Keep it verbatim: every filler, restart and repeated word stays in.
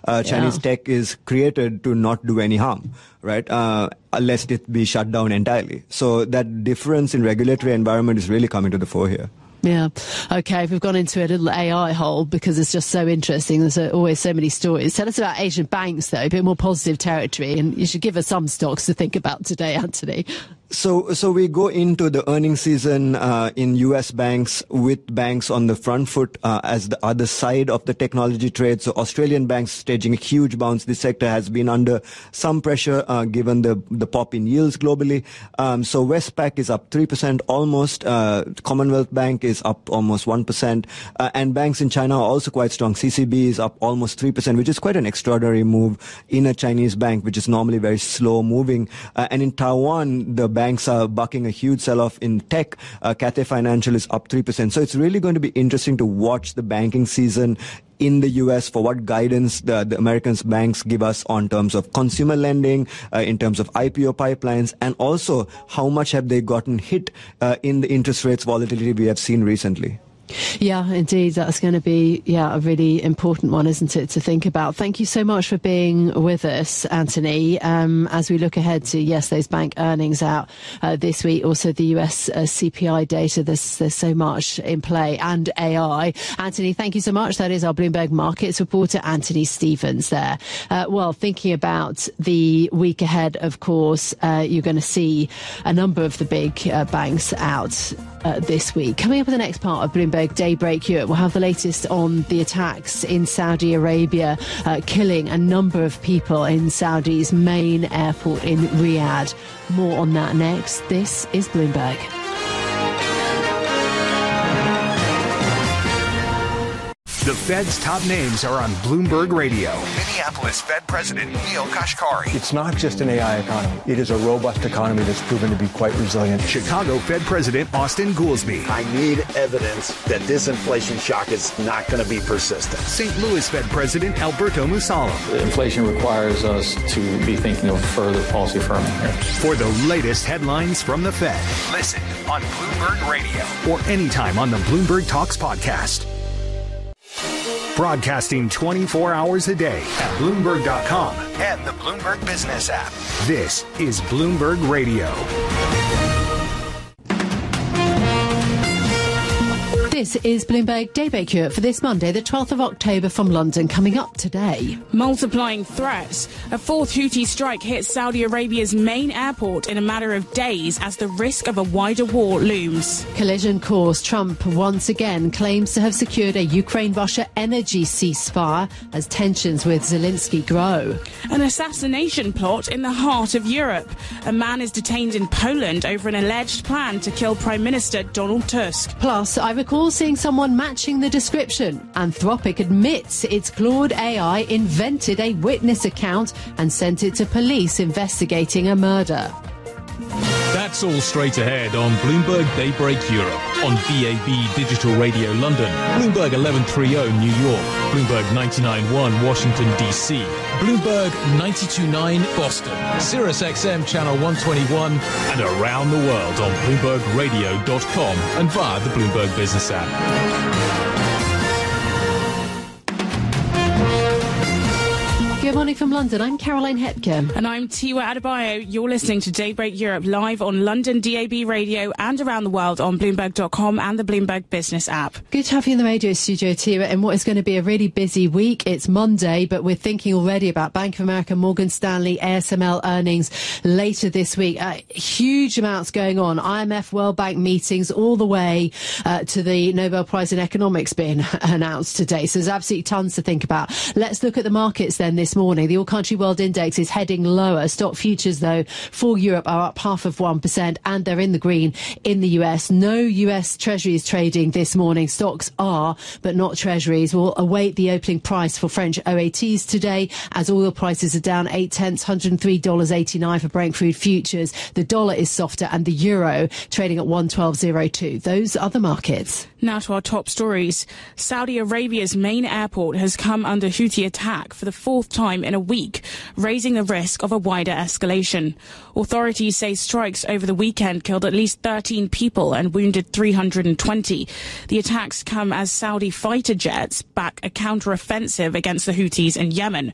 Uh, Chinese Yeah. tech is created to not do any harm, right? Uh, lest it be shut down entirely. So that difference in regulatory environment is really coming to the fore here. Yeah. Okay, we've gone into a little A I hole because it's just so interesting. There's uh, always so many stories. Tell us about Asian banks, though, a bit more positive territory. And you should give us some stocks to think about today, Anthony. So, so we go into the earnings season uh, in U S banks with banks on the front foot uh, as the other side of the technology trade. So Australian banks staging a huge bounce. This sector has been under some pressure uh, given the the pop in yields globally. Um, so Westpac is up three percent almost. Uh, Commonwealth Bank is up almost one percent. Uh, and banks in China are also quite strong. C C B is up almost three percent, which is quite an extraordinary move in a Chinese bank, which is normally very slow moving. Uh, and in Taiwan, the banks are bucking a huge sell-off in tech. Uh, Cathay Financial is up three percent. So it's really going to be interesting to watch the banking season in the U S for what guidance the, the American banks give us on terms of consumer lending, uh, in terms of I P O pipelines, and also how much have they gotten hit uh, in the interest rates volatility we have seen recently. Yeah, indeed. That's going to be, yeah, a really important one, isn't it, to think about. Thank you so much for being with us, Anthony. Um, as we look ahead to, yes, those bank earnings out uh, this week, also the U S uh, C P I data, there's, there's so much in play, and A I. Anthony, thank you so much. That is our Bloomberg Markets reporter, Anthony Stevens there. Uh, well, thinking about the week ahead, of course, uh, you're going to see a number of the big uh, banks out uh, this week. Coming up in the next part of Bloomberg Daybreak Europe, we'll have the latest on the attacks in Saudi Arabia, uh, killing a number of people in Saudi's main airport in Riyadh. More on that next. This is Bloomberg. The Fed's top names are on Bloomberg Radio. Minneapolis Fed President Neel Kashkari. It's not just an A I economy. It is a robust economy that's proven to be quite resilient. Chicago Fed President Austin Goolsbee. I need evidence that this inflation shock is not going to be persistent. Saint Louis Fed President Alberto Mussolem. Inflation requires us to be thinking of further policy firming here. For the latest headlines from the Fed, listen on Bloomberg Radio or anytime on the Bloomberg Talks podcast. Broadcasting twenty-four hours a day at Bloomberg dot com and the Bloomberg Business app. This is Bloomberg Radio. This is Bloomberg Daybreak Europe for this Monday, the twelfth of October, from London. Coming up today. Multiplying threats. A fourth Houthi strike hit Saudi Arabia's main airport in a matter of days as the risk of a wider war looms. Collision course. Trump once again claims to have secured a Ukraine-Russia energy ceasefire as tensions with Zelensky grow. An assassination plot in the heart of Europe. A man is detained in Poland over an alleged plan to kill Prime Minister Donald Tusk. Plus, I recall seeing someone matching the description. Anthropic admits its Claude A I invented a witness account and sent it to police investigating a murder. That's all straight ahead on Bloomberg Daybreak Europe on B A B Digital Radio London, Bloomberg eleven thirty New York, Bloomberg ninety-nine point one Washington, D C, Bloomberg ninety-two point nine Boston, Sirius X M Channel one twenty-one, and around the world on Bloomberg Radio dot com and via the Bloomberg Business app. Good morning from London. I'm Caroline Hepkin. And I'm Tiwa Adebayo. You're listening to Daybreak Europe live on London D A B Radio and around the world on Bloomberg dot com and the Bloomberg Business app. Good to have you in the radio studio, Tiwa, in what is going to be a really busy week. It's Monday, but we're thinking already about Bank of America, Morgan Stanley, A S M L earnings later this week. Uh, huge amounts going on. I M F, World Bank meetings, all the way uh, to the Nobel Prize in Economics being announced today. So there's absolutely tons to think about. Let's look at the markets then this morning. The All-Country World Index is heading lower. Stock futures, though, for Europe are up half of one percent, and they're in the green in the U S. No U S Treasuries trading this morning. Stocks are, but not Treasuries. We'll await the opening price for French O A Ts today, as oil prices are down eight tenths, one hundred three dollars eighty-nine for Brent crude futures. The dollar is softer, and the euro trading at one twelve oh two. Those are the markets. Now to our top stories. Saudi Arabia's main airport has come under Houthi attack for the fourth time in a week, raising the risk of a wider escalation. Authorities say strikes over the weekend killed at least thirteen people and wounded three hundred twenty. The attacks come as Saudi fighter jets back a counter-offensive against the Houthis in Yemen.